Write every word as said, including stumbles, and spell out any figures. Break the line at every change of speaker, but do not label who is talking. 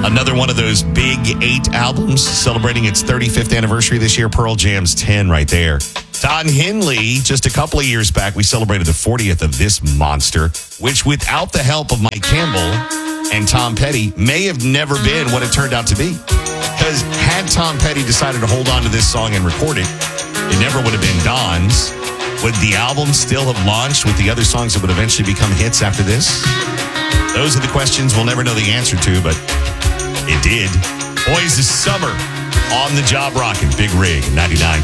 Another one of those big eight albums celebrating its thirty-fifth anniversary this year. Pearl Jam's ten right there. Don Henley, just a couple of years back, we celebrated the fortieth of this monster, which without the help of Mike Campbell and Tom Petty may have never been what it turned out to be. Because had Tom Petty decided to hold on to this song and record it, it never would have been Don's. Would the album still have launched with the other songs that would eventually become hits after this? Those are the questions we'll never know the answer to, but it did. Boys, this summer on the job rocking Big Rig ninety-nine.